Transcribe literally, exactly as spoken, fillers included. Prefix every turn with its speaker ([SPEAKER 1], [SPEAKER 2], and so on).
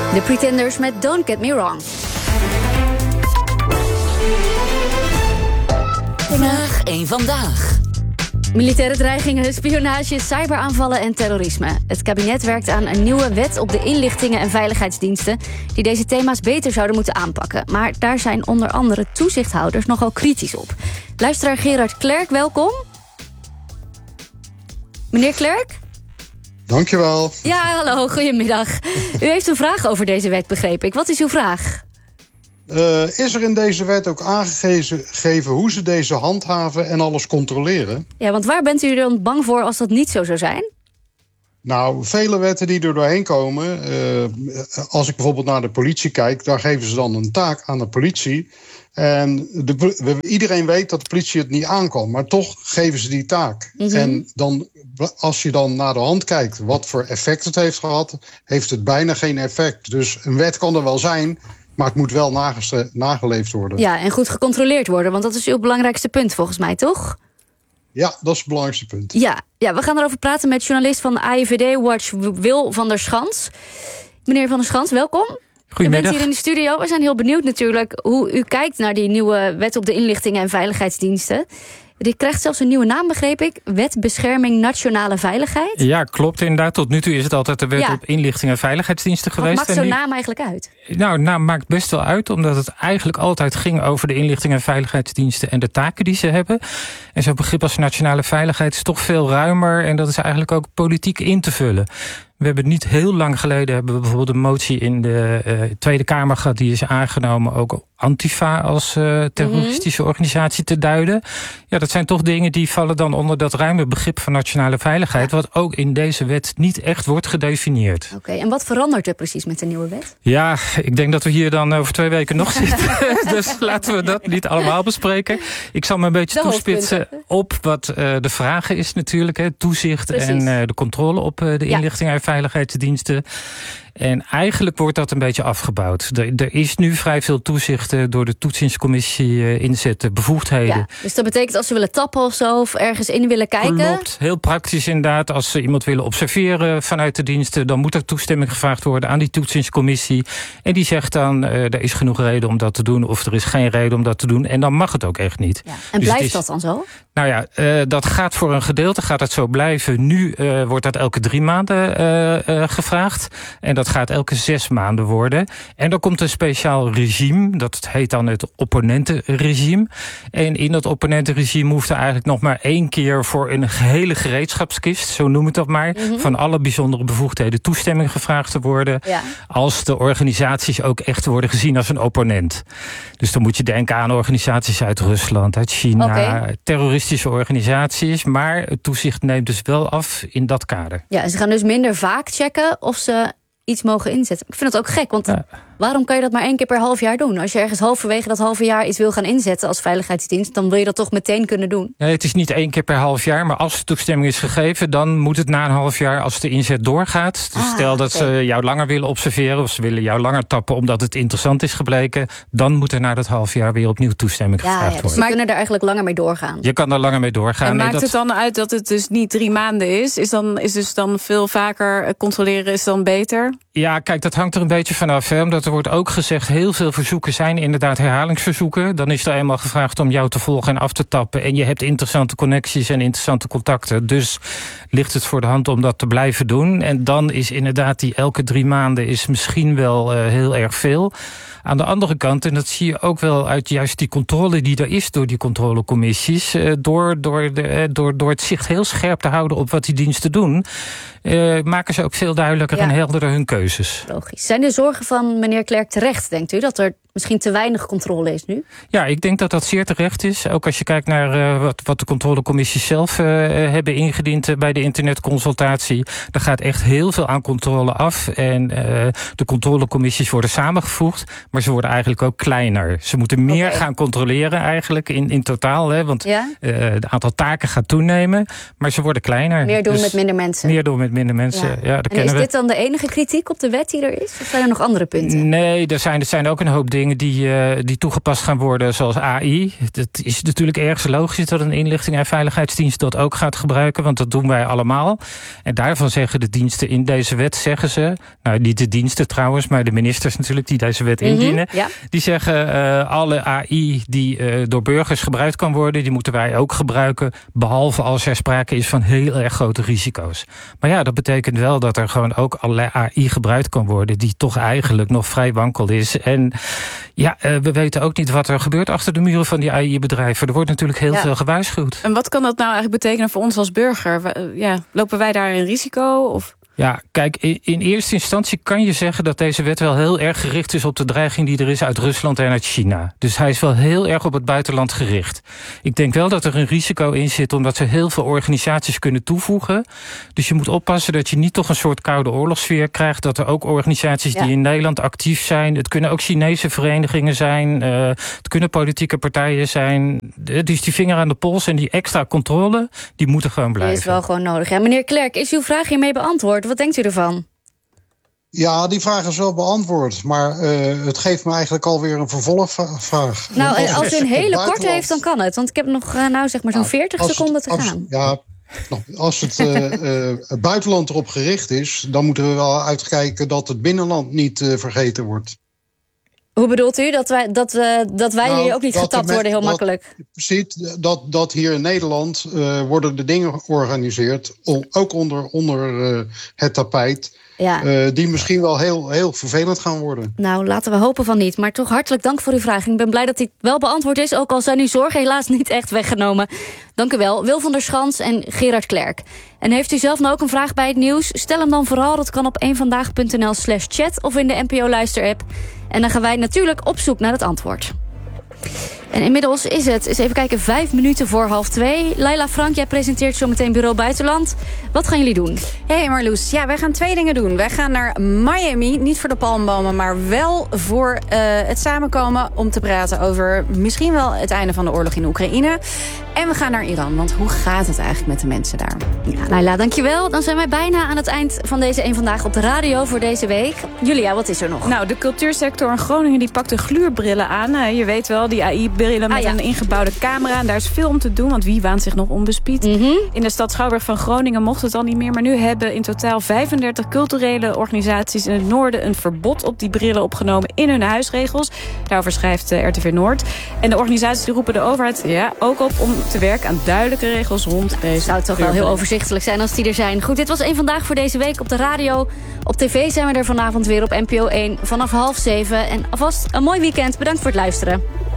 [SPEAKER 1] The Pretenders met Don't Get Me Wrong.
[SPEAKER 2] Vraag één vandaag.
[SPEAKER 1] Militaire dreigingen, spionage, cyberaanvallen en terrorisme. Het kabinet werkt aan een nieuwe wet op de inlichtingen en veiligheidsdiensten die deze thema's beter zouden moeten aanpakken. Maar daar zijn onder andere toezichthouders nogal kritisch op. Luisteraar Gerard Klerk, welkom. Meneer Klerk?
[SPEAKER 3] Dankjewel.
[SPEAKER 1] Ja, hallo, goedemiddag. U heeft een vraag over deze wet, begreep ik. Wat is uw vraag?
[SPEAKER 3] Uh, is er in deze wet ook aangegeven hoe ze deze handhaven en alles controleren?
[SPEAKER 1] Ja, want waar bent u dan bang voor als dat niet zo zou zijn?
[SPEAKER 3] Nou, vele wetten die er doorheen komen. Uh, als ik bijvoorbeeld naar de politie kijk, daar geven ze dan een taak aan de politie. En de, iedereen weet dat de politie het niet aankan, maar toch geven ze die taak. Mm-hmm. En dan, als je dan naar de hand kijkt wat voor effect het heeft gehad, heeft het bijna geen effect. Dus een wet kan er wel zijn, maar het moet wel nageste, nageleefd worden.
[SPEAKER 1] Ja, en goed gecontroleerd worden, want dat is uw belangrijkste punt volgens mij, toch?
[SPEAKER 3] Ja, dat is het belangrijkste punt.
[SPEAKER 1] Ja, ja, we gaan erover praten met journalist van A I V D Watch, Wil van der Schans. Meneer van der Schans, welkom.
[SPEAKER 4] Goedemiddag.
[SPEAKER 1] U bent hier in de studio. We zijn heel benieuwd natuurlijk hoe u kijkt naar die nieuwe wet op de inlichtingen en veiligheidsdiensten. Die krijgt zelfs een nieuwe naam, begreep ik. Wet Bescherming Nationale Veiligheid.
[SPEAKER 4] Ja, klopt inderdaad. Tot nu toe is het altijd de wet
[SPEAKER 1] ja.
[SPEAKER 4] op inlichtingen en veiligheidsdiensten geweest.
[SPEAKER 1] Wat maakt zo'n
[SPEAKER 4] die...
[SPEAKER 1] naam eigenlijk uit?
[SPEAKER 4] Nou, de naam maakt best wel uit, omdat het eigenlijk altijd ging over de inlichtingen en veiligheidsdiensten en de taken die ze hebben. En zo'n begrip als nationale veiligheid is toch veel ruimer en dat is eigenlijk ook politiek in te vullen. We hebben niet heel lang geleden hebben we bijvoorbeeld een motie in de uh, Tweede Kamer gehad, die is aangenomen ook Antifa als uh, terroristische mm-hmm. organisatie te duiden. Ja, dat zijn toch dingen die vallen dan onder dat ruime begrip van nationale veiligheid, ja. wat ook in deze wet niet echt wordt gedefinieerd.
[SPEAKER 1] Oké, okay, en wat verandert er precies met de nieuwe wet?
[SPEAKER 4] Ja, ik denk dat we hier dan over twee weken nog zitten. Dus laten we dat niet allemaal bespreken. Ik zal me een beetje de toespitsen op wat uh, de vragen is natuurlijk. Hè, toezicht precies. en uh, de controle op uh, de ja. inlichtingen en veiligheidsdiensten. En eigenlijk wordt dat een beetje afgebouwd. Er, er is nu vrij veel toezicht door de toetsingscommissie uh, inzetten, bevoegdheden. Ja,
[SPEAKER 1] dus dat betekent als ze willen tappen of zo, of ergens in willen kijken?
[SPEAKER 4] Klopt, heel praktisch inderdaad. Als ze iemand willen observeren vanuit de diensten, dan moet er toestemming gevraagd worden aan die toetsingscommissie. En die zegt dan, uh, er is genoeg reden om dat te doen, of er is geen reden om dat te doen. En dan mag het ook echt niet.
[SPEAKER 1] Ja. En
[SPEAKER 4] dus
[SPEAKER 1] blijft
[SPEAKER 4] is,
[SPEAKER 1] dat dan zo?
[SPEAKER 4] Nou ja, uh, dat gaat voor een gedeelte, gaat het zo blijven. Nu uh, wordt dat elke drie maanden uh, uh, gevraagd. En dat gaat elke zes maanden worden. En dan komt een speciaal regime. Dat heet dan het opponentenregime. En in dat opponentenregime hoeft er eigenlijk nog maar één keer voor een gehele gereedschapskist, zo noem ik dat maar, mm-hmm. van alle bijzondere bevoegdheden toestemming gevraagd te worden. Ja. Als de organisaties ook echt worden gezien als een opponent. Dus dan moet je denken aan organisaties uit Rusland, uit China, okay. terroristische organisaties. Maar het toezicht neemt dus wel af in dat kader.
[SPEAKER 1] Ja, ze gaan dus minder vaak checken of ze iets mogen inzetten. Ik vind het ook gek, want ja. waarom kan je dat maar één keer per half jaar doen? Als je ergens halverwege dat halve jaar iets wil gaan inzetten als veiligheidsdienst, dan wil je dat toch meteen kunnen doen?
[SPEAKER 4] Nee, het is niet één keer per half jaar, maar als de toestemming is gegeven, dan moet het na een half jaar, als de inzet doorgaat. Dus ah, stel dat okay. ze jou langer willen observeren of ze willen jou langer tappen omdat het interessant is gebleken, dan moet er na dat half jaar weer opnieuw toestemming
[SPEAKER 1] ja,
[SPEAKER 4] gevraagd
[SPEAKER 1] ja, dus
[SPEAKER 4] worden.
[SPEAKER 1] Maar kunnen er eigenlijk langer mee doorgaan?
[SPEAKER 4] Je kan er langer mee doorgaan.
[SPEAKER 5] En
[SPEAKER 4] nee,
[SPEAKER 5] maakt
[SPEAKER 4] dat...
[SPEAKER 5] het dan uit dat het dus niet drie maanden is? Is, dan, is dus dan veel vaker controleren is dan beter?
[SPEAKER 4] Ja, kijk, dat hangt er een beetje vanaf. Hè? Omdat er wordt ook gezegd, heel veel verzoeken zijn inderdaad herhalingsverzoeken. Dan is er eenmaal gevraagd om jou te volgen en af te tappen. En je hebt interessante connecties en interessante contacten. Dus ligt het voor de hand om dat te blijven doen. En dan is inderdaad die elke drie maanden is misschien wel uh, heel erg veel. Aan de andere kant, en dat zie je ook wel uit juist die controle die er is door die controlecommissies, door, door, de, door, door het zicht heel scherp te houden op wat die diensten doen, uh, maken ze ook veel duidelijker ja. en helderder hun keuzes.
[SPEAKER 1] Logisch. Zijn de zorgen van meneer Klerk terecht, denkt u, dat er misschien te weinig controle is nu?
[SPEAKER 4] Ja, ik denk dat dat zeer terecht is. Ook als je kijkt naar uh, wat, wat de controlecommissies zelf uh, hebben ingediend uh, bij de internetconsultatie. Er gaat echt heel veel aan controle af. En uh, de controlecommissies worden samengevoegd, maar ze worden eigenlijk ook kleiner. Ze moeten meer okay. gaan controleren eigenlijk in, in totaal. Hè, want ja? uh, het aantal taken gaat toenemen, maar ze worden kleiner.
[SPEAKER 1] Meer doen
[SPEAKER 4] dus
[SPEAKER 1] met minder mensen.
[SPEAKER 4] Meer doen met minder mensen, ja. ja dat
[SPEAKER 1] en is
[SPEAKER 4] we.
[SPEAKER 1] dit dan de enige kritiek op de wet die er is? Of zijn er nog andere punten?
[SPEAKER 4] Nee, er zijn, er zijn ook een hoop dingen dingen die, uh, die toegepast gaan worden, zoals A I. Dat is natuurlijk ergens logisch dat een inlichting- en veiligheidsdienst dat ook gaat gebruiken, want dat doen wij allemaal. En daarvan zeggen de diensten in deze wet, zeggen ze, nou niet de diensten trouwens, maar de ministers natuurlijk die deze wet indienen,
[SPEAKER 1] Mm-hmm, ja.
[SPEAKER 4] die zeggen uh, alle A I die uh, door burgers gebruikt kan worden, die moeten wij ook gebruiken, behalve als er sprake is van heel erg grote risico's. Maar ja, dat betekent wel dat er gewoon ook allerlei A I gebruikt kan worden die toch eigenlijk nog vrij wankel is. En ja, uh, we weten ook niet wat er gebeurt achter de muren van die A I-bedrijven. Er wordt natuurlijk heel ja. veel gewaarschuwd.
[SPEAKER 5] En wat kan dat nou eigenlijk betekenen voor ons als burger? Ja, lopen wij daar een risico? Of...
[SPEAKER 4] Ja, kijk, in, in eerste instantie kan je zeggen dat deze wet wel heel erg gericht is op de dreiging die er is uit Rusland en uit China. Dus hij is wel heel erg op het buitenland gericht. Ik denk wel dat er een risico in zit, omdat ze heel veel organisaties kunnen toevoegen. Dus je moet oppassen dat je niet toch een soort koude oorlogssfeer krijgt, dat er ook organisaties ja. die in Nederland actief zijn. Het kunnen ook Chinese verenigingen zijn, uh, het kunnen politieke partijen zijn. Dus die vinger aan de pols en die extra controle, die moeten gewoon blijven.
[SPEAKER 1] Die is wel gewoon nodig. Ja, meneer Klerk, is uw vraag hiermee beantwoord? Wat denkt u ervan?
[SPEAKER 3] Ja, die vraag is wel beantwoord. Maar uh, het geeft me eigenlijk alweer een vervolgvraag.
[SPEAKER 1] Nou, als, als u een hele korte heeft, dan kan het. Want ik heb nog uh, nou, zeg maar zo'n veertig nou, seconden te
[SPEAKER 3] als,
[SPEAKER 1] gaan.
[SPEAKER 3] Ja, als het uh, uh, buitenland erop gericht is, dan moeten we wel uitkijken dat het binnenland niet uh, vergeten wordt.
[SPEAKER 1] Hoe bedoelt u? Dat wij, dat, uh, dat wij nou, hier ook niet getapt met, worden heel dat, makkelijk?
[SPEAKER 3] Ziet dat, dat hier in Nederland uh, worden de dingen georganiseerd, on, ook onder, onder uh, het tapijt, ja. uh, die misschien wel heel, heel vervelend gaan worden.
[SPEAKER 1] Nou, laten we hopen van niet. Maar toch hartelijk dank voor uw vraag. Ik ben blij dat die wel beantwoord is, ook al zijn uw zorgen helaas niet echt weggenomen. Dank u wel, Wil van der Schans en Gerard Klerk. En heeft u zelf nou ook een vraag bij het nieuws? Stel hem dan vooral, dat kan op eenvandaag.nl slash chat of in de N P O-luisterapp. En dan gaan wij natuurlijk op zoek naar het antwoord. En inmiddels is het, eens even kijken, vijf minuten voor half twee. Laila Frank, jij presenteert zo meteen Bureau Buitenland. Wat gaan jullie doen?
[SPEAKER 6] Hey Marloes, ja, wij gaan twee dingen doen. Wij gaan naar Miami, niet voor de palmbomen, maar wel voor uh, het samenkomen om te praten over misschien wel het einde van de oorlog in Oekraïne. En we gaan naar Iran, want hoe gaat het eigenlijk met de mensen daar?
[SPEAKER 1] Ja, Laila, dankjewel. Dan zijn wij bijna aan het eind van deze Eén Vandaag op de radio voor deze week. Julia, wat is er nog?
[SPEAKER 5] Nou, de cultuursector in Groningen die pakt de gluurbrillen aan. Uh, je weet wel, die A I-brillen met ah, ja. een ingebouwde camera. En daar is veel om te doen, want wie waant zich nog onbespied?
[SPEAKER 1] Mm-hmm.
[SPEAKER 5] In de stad Schouwburg van Groningen mocht het al niet meer. Maar nu hebben in totaal vijfendertig culturele organisaties in het noorden een verbod op die brillen opgenomen in hun huisregels. Daarover schrijft uh, R T V Noord. En de organisaties die roepen de overheid ja, ook op om te werken aan duidelijke regels rond deze.
[SPEAKER 1] Zou het toch wel heel overzichtelijk zijn als die er zijn. Goed, dit was Eén Vandaag voor deze week op de radio. Op tv zijn we er vanavond weer op N P O één vanaf half zeven. En alvast een mooi weekend. Bedankt voor het luisteren.